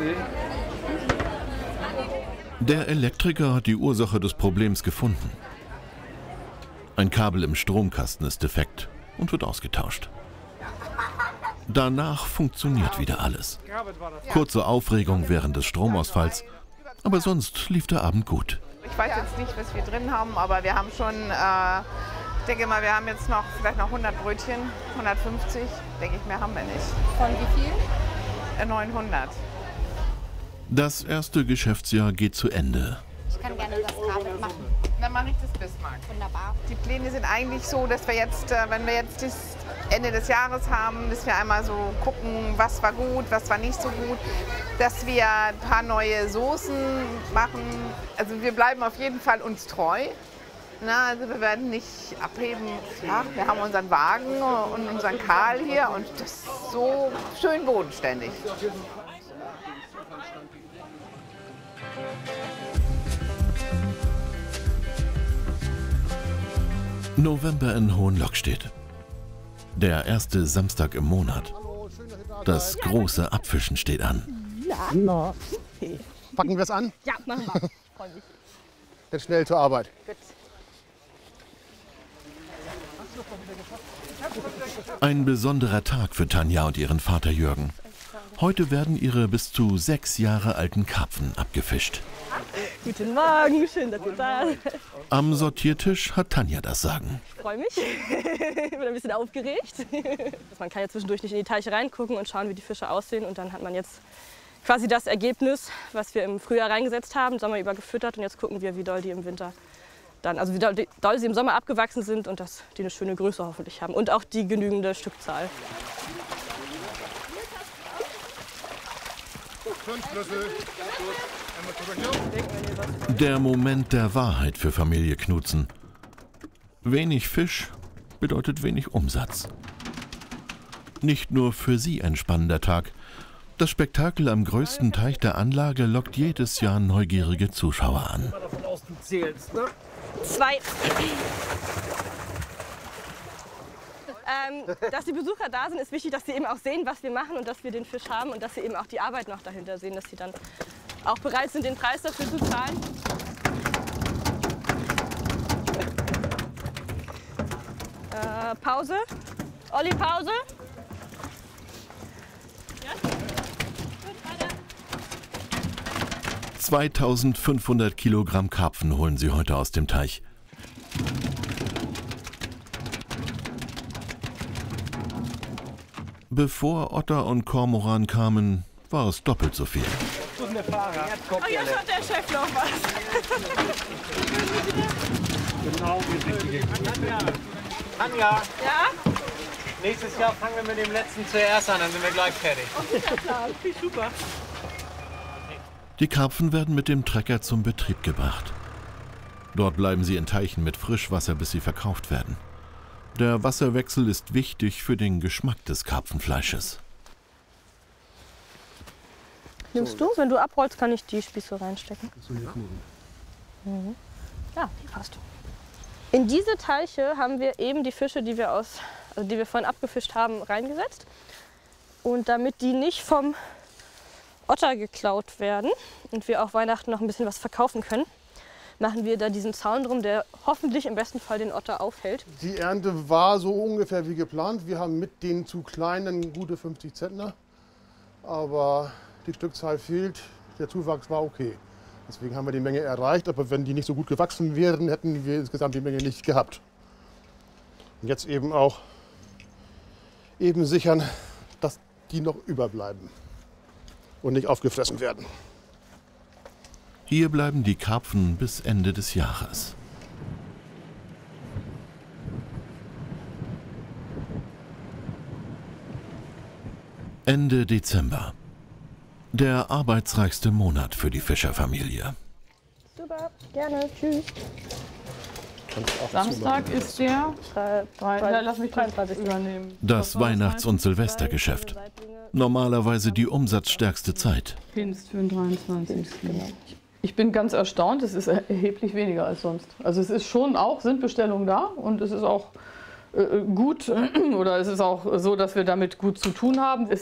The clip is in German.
Der Elektriker hat die Ursache des Problems gefunden. Ein Kabel im Stromkasten ist defekt und wird ausgetauscht. Danach funktioniert wieder alles. Kurze Aufregung während des Stromausfalls, aber sonst lief der Abend gut. Ich weiß jetzt nicht, was wir drin haben, aber wir haben schon, ich denke mal, wir haben jetzt noch vielleicht noch 100 Brötchen, 150, denke ich, mehr haben wir nicht. Von wie viel? 900. Das erste Geschäftsjahr geht zu Ende. Ich kann gerne das Kabel machen. Dann mache ich das Bismarck. Wunderbar. Die Pläne sind eigentlich so, dass wir jetzt, wenn wir jetzt das Ende des Jahres haben, dass wir einmal so gucken, was war gut, was war nicht so gut, dass wir ein paar neue Soßen machen. Also wir bleiben auf jeden Fall uns treu. Na, also wir werden nicht abheben. Ja, wir haben unseren Wagen und unseren Karl hier und das ist so schön bodenständig. November in Hohenlockstedt. Der erste Samstag im Monat. Das große Abfischen steht an. Na. Packen wir es an? Ja, machen wir. Freue mich. Dann schnell zur Arbeit. Gut. Ein besonderer Tag für Tanja und ihren Vater Jürgen. Heute werden ihre bis zu 6 Jahre alten Karpfen abgefischt. Guten Morgen, schön, dass ihr da seid. Am Sortiertisch hat Tanja das Sagen. Ich freue mich, ich bin ein bisschen aufgeregt. Man kann ja zwischendurch nicht in die Teiche reingucken und schauen, wie die Fische aussehen. Und dann hat man jetzt quasi das Ergebnis, was wir im Frühjahr reingesetzt haben, Sommer über gefüttert. Und jetzt gucken wir, wie doll die im Winter dann, also wie doll sie im Sommer abgewachsen sind und dass die eine schöne Größe hoffentlich haben. Und auch die genügende Stückzahl. 5 Schlüssel. Der Moment der Wahrheit für Familie Knutzen. Wenig Fisch bedeutet wenig Umsatz. Nicht nur für sie ein spannender Tag. Das Spektakel am größten Teich der Anlage lockt jedes Jahr neugierige Zuschauer an. 2. Dass die Besucher da sind, ist wichtig, dass sie eben auch sehen, was wir machen und dass wir den Fisch haben und dass sie eben auch die Arbeit noch dahinter sehen, dass sie dann auch bereit sind, den Preis dafür zu zahlen. Pause. Olli, Pause. Ja? Gut, weiter. 2500 Kilogramm Karpfen holen sie heute aus dem Teich. Bevor Otter und Kormoran kamen, war es doppelt so viel. Oh, jetzt hat der Chef noch was. Genau, Tanja, Ja? nächstes Jahr fangen wir mit dem letzten zuerst an, dann sind wir gleich fertig. Super. Die Karpfen werden mit dem Trecker zum Betrieb gebracht. Dort bleiben sie in Teichen mit Frischwasser, bis sie verkauft werden. Der Wasserwechsel ist wichtig für den Geschmack des Karpfenfleisches. Nimmst du? Wenn du abrollst, kann ich die Spieße reinstecken. Mhm. Ja, die passt. In diese Teiche haben wir eben die Fische, die wir vorhin abgefischt haben, reingesetzt. Und damit die nicht vom Otter geklaut werden und wir auch Weihnachten noch ein bisschen was verkaufen können, machen wir da diesen Zaun drum, der hoffentlich im besten Fall den Otter aufhält. Die Ernte war so ungefähr wie geplant. Wir haben mit den zu kleinen gute 50 Zentner. Aber die Stückzahl fehlt, der Zuwachs war okay. Deswegen haben wir die Menge erreicht. Aber wenn die nicht so gut gewachsen wären, hätten wir insgesamt die Menge nicht gehabt. Und jetzt eben auch sichern, dass die noch überbleiben und nicht aufgefressen werden. Hier bleiben die Karpfen bis Ende des Jahres. Ende Dezember. Der arbeitsreichste Monat für die Fischerfamilie. Super, gerne, tschüss. Samstag ist der, lass mich 23. übernehmen. Das Weihnachts- und Silvestergeschäft. Normalerweise die umsatzstärkste Zeit. Pinst für den 23. Ich bin ganz erstaunt, es ist erheblich weniger als sonst. Also es ist schon auch, sind Bestellungen da und es ist auch gut oder es ist auch so, dass wir damit gut zu tun haben.